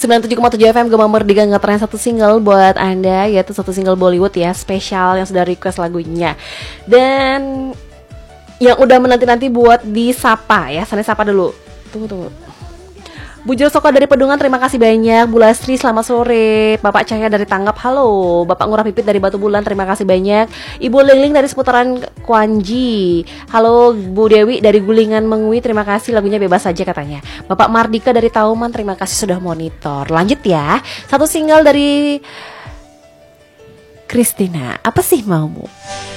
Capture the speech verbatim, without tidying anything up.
sembilan puluh tujuh koma tujuh F M Gema Merdeka ngetren satu single buat Anda, yaitu satu single Bollywood ya, spesial yang sudah request lagunya. Dan yang udah menanti-nanti buat disapa ya, sana sapa dulu. Tunggu tunggu. Bu Josoko dari Pedungan, terima kasih banyak. Bu Lastri, selamat sore. Bapak Cahya dari Tanggap, halo. Bapak Ngurah Pipit dari Batu Bulan, terima kasih banyak. Ibu Lingling dari seputaran Kwanji, halo. Bu Dewi dari Gulingan Mengwi, terima kasih, lagunya bebas saja katanya. Bapak Mardika dari Tauman, terima kasih sudah monitor. Lanjut ya, satu single dari Christina, apa sih maumu?